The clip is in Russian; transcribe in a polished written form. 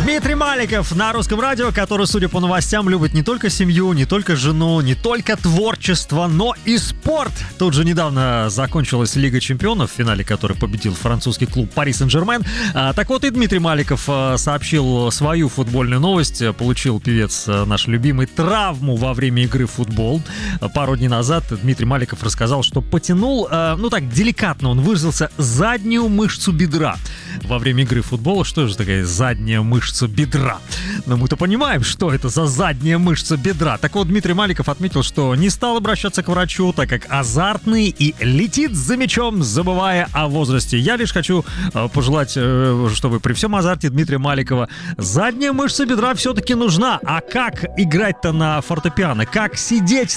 Дмитрий Маликов на Русском радио, который, судя по новостям, любит не только семью, не только жену, не только творчество, но и спорт. Тут же недавно закончилась Лига чемпионов, в финале которой победил французский клуб Пари Сен-Жермен. Так вот и Дмитрий Маликов сообщил свою футбольную новость. Получил певец наш любимый травму во время игры в футбол. Пару дней назад Дмитрий Маликов рассказал, что потянул, так деликатно он выразился, заднюю мышцу бедра во время игры в футбол. Что же такая задняя мышца бедра? Но мы-то понимаем, что это за задняя мышца бедра. Так вот, Дмитрий Маликов отметил, что не стал обращаться к врачу, так как азартный и летит за мячом, забывая о возрасте. Я лишь хочу пожелать, чтобы при всем азарте Дмитрия Маликова задняя мышца бедра все-таки нужна. А как играть-то на фортепиано? Как сидеть